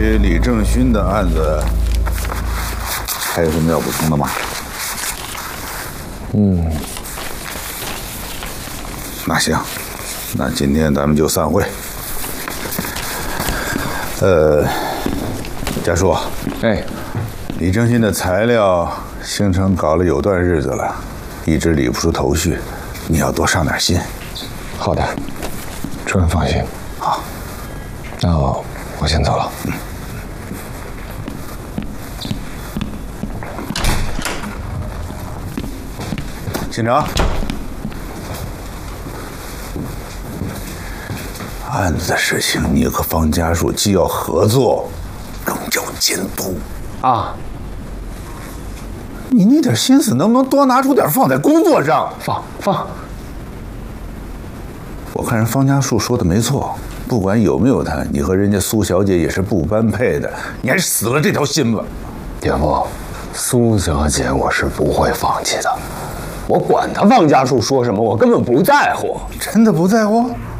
于李正勋的案子，还有什么要补充的吗？那行，那今天咱们就散会。家叔， 哎， 李正勋的材料行程搞了有段日子了，一直理不出头绪，你要多上点心。 好的，主任放心。 好， 那我先走了。 县长，案子的事情，你和方家树既要合作，更要监督啊！ 你那点心思能不能多拿出点放在工作上？ 放。 我看人方家树说的没错，不管有没有他，你和人家苏小姐也是不般配的，你还是死了这条心吧。 姐夫，苏小姐我是不会放弃的。我管他方家树说什么，我根本不在乎。 真的不在乎？